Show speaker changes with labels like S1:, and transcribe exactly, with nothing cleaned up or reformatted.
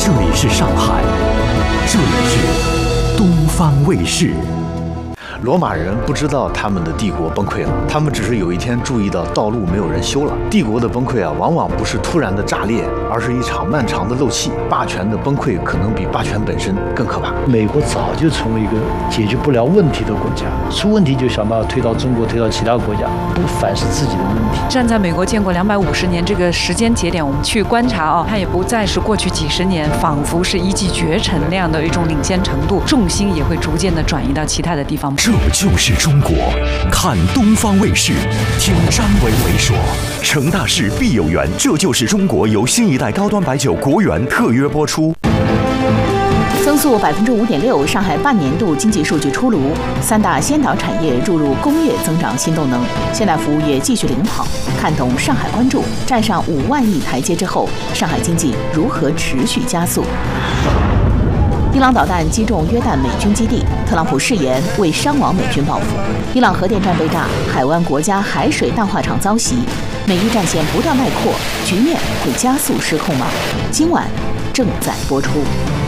S1: 这里是上海，这里是东方卫视。
S2: 罗马人不知道他们的帝国崩溃了，他们只是有一天注意到道路没有人修了。帝国的崩溃啊，往往不是突然的炸裂，而是一场漫长的漏气。霸权的崩溃可能比霸权本身更可怕。
S3: 美国早就成为一个解决不了问题的国家，出问题就想办法推到中国，推到其他国家，不反思自己的问题。
S4: 站在美国建国两百五十年这个时间节点，我们去观察啊，它也不再是过去几十年仿佛是一骑绝尘那样的一种领先程度，重心也会逐渐的转移到其他的地方。
S1: 这就是中国，看东方卫视，听张维维说，成大事必有缘，这就是中国由新一代高端白酒国源特约播出。
S5: 增速百分之五点六，上海半年度经济数据出炉，三大先导产业注入工业增长新动能，现代服务业继续领跑。看懂上海关注，站上五万亿台阶之后，上海经济如何持续加速？伊朗导弹击中约旦美军基地，特朗普誓言为伤亡美军报复。伊朗核电站被炸，海湾国家海水淡化厂遭袭，美伊战线不断外扩，局面会加速失控吗？今晚正在播出。